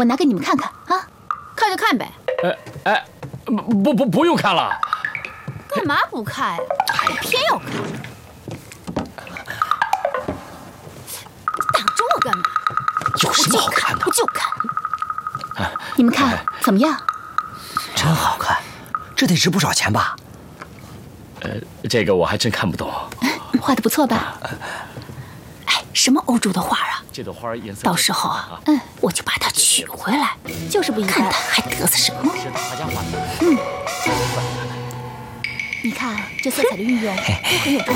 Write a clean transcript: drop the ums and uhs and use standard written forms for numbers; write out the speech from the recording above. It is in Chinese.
我拿给你们看看啊， 看就看呗。 不用看了。 干嘛不看呀？我偏要看。挡着我干嘛？ 有什么好看的？ 我就看。 你们看怎么样？ 真好看，这得值不少钱吧？ 这个我还真看不懂。 画的不错吧？哎，什么欧洲的画啊？ 这朵花颜色…… 到时候啊，我就把它取回来， 就是不应该。 看它还嘚瑟什么？ 是大家画的。 你看这色彩的运用都很有